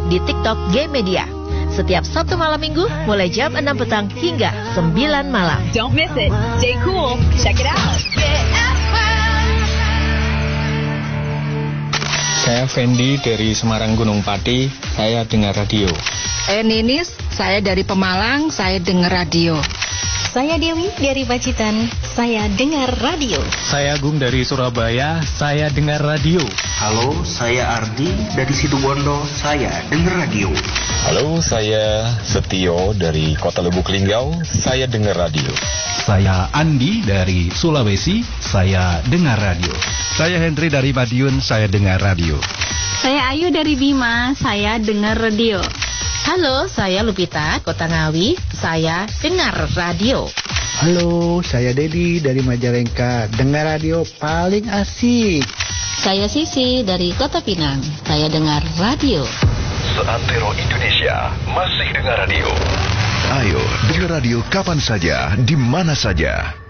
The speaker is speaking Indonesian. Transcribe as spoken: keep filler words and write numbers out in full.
di TikTok G Media. Setiap Sabtu malam minggu mulai jam enam petang hingga sembilan malam. Don't miss it. Stay cool. Check it out. Saya Fendi dari Semarang Gunung Pati. Saya dengar radio. Saya Ninis, saya dari Pemalang, saya dengar radio. Saya Dewi dari Pacitan, saya dengar radio. Saya Agung dari Surabaya, saya dengar radio. Halo, saya Ardi dari Situbondo, saya dengar radio. Halo, saya Setio dari Kota Lubuk Linggau, saya dengar radio. Saya Andi dari Sulawesi, saya dengar radio. Saya Hendri dari Madiun, saya dengar radio. Saya Ayu dari Bima, saya dengar radio. Halo, saya Lupita, Kota Ngawi, saya dengar radio. Halo, saya Dedi dari Majalengka, dengar radio paling asik. Saya Sisi dari Kota Pinang, saya dengar radio. Seantero Indonesia masih dengar radio. Ayo, dengar radio kapan saja, di mana saja.